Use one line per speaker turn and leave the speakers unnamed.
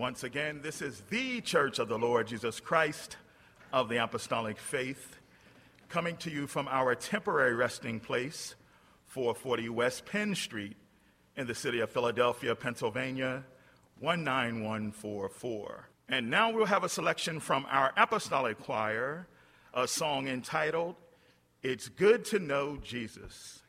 Once again, this is the Church of the Lord Jesus Christ of the Apostolic Faith, coming to you from our temporary resting place, 440 West Penn Street in the city of Philadelphia, Pennsylvania, 19144. And now we'll have a selection from our Apostolic Choir, a song entitled, "It's Good to Know Jesus."